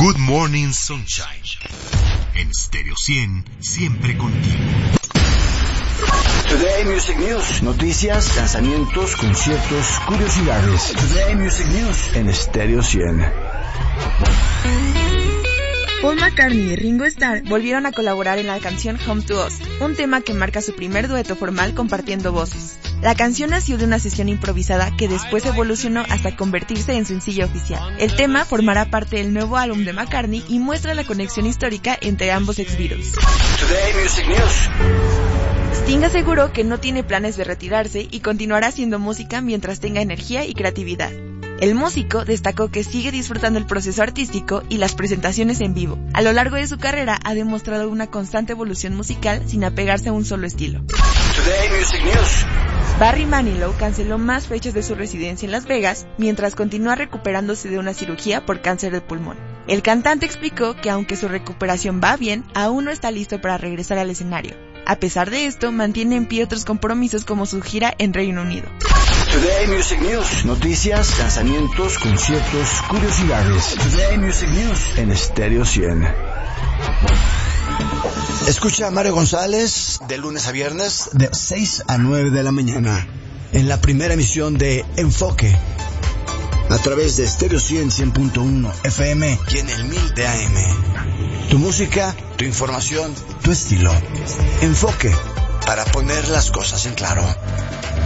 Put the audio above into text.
Good Morning Sunshine. En Stereo 100, siempre contigo. Today Music News. Noticias, lanzamientos, conciertos, curiosidades. Today Music News en Stereo 100. Paul McCartney y Ringo Starr volvieron a colaborar en la canción Home to Us, un tema que marca su primer dueto formal compartiendo voces. La canción nació de una sesión improvisada que después evolucionó hasta convertirse en sencillo oficial. El tema formará parte del nuevo álbum de McCartney y muestra la conexión histórica entre ambos ex-Beatles. Today Music News. Sting aseguró que no tiene planes de retirarse y continuará haciendo música mientras tenga energía y creatividad. El músico destacó que sigue disfrutando el proceso artístico y las presentaciones en vivo. A lo largo de su carrera ha demostrado una constante evolución musical sin apegarse a un solo estilo. Today Music News. Barry Manilow canceló más fechas de su residencia en Las Vegas mientras continúa recuperándose de una cirugía por cáncer de pulmón. El cantante explicó que aunque su recuperación va bien, aún no está listo para regresar al escenario. A pesar de esto, mantiene en pie otros compromisos como su gira en Reino Unido. Today Music News. Noticias, lanzamientos, conciertos, curiosidades. Today Music News en Stereo 100. Escucha a Mario González de lunes a viernes de 6 a 9 de la mañana en la primera emisión de Enfoque a través de Stereo 100, 100.1 FM y en el 1000 de AM. Tu música, tu información, tu estilo. Enfoque, para poner las cosas en claro.